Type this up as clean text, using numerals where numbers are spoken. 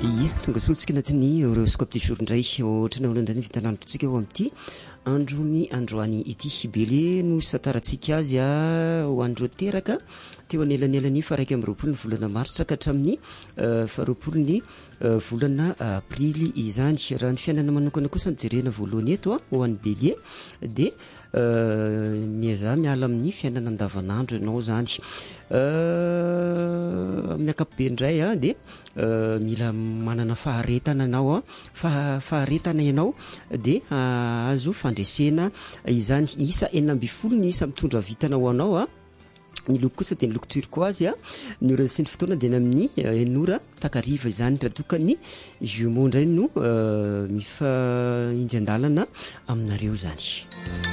Ia, tonga solontsika anatin'ny horoscope du jour indray. Ohatrana olondrany vitananotontsika eo amin'ity androny androany ity. Bele no satarantsika azy ho andro teraka teo anelanelany fa 1 volana martsa ka hatramin'ny 20 volana aprily izany. Raha ny fiainana manokana kosa nijerena voalohany eto ho an'ny Bélier dia miaza miala amin'ny fiainana andavanandro ianao zany. Amin'ny ankapobeny indray dia mila manana faharetana ianao faharetana ianao dia azo fandresena izany. Isa 40 ny isa mitondra vitana ho anao ny loko kosa dia ny loko turquoise ny ora sy ny fotoana dia amin'ny 9 takariva izany. Raha toka ny Jumeaux indray no mifaindry andalana aminareo zany.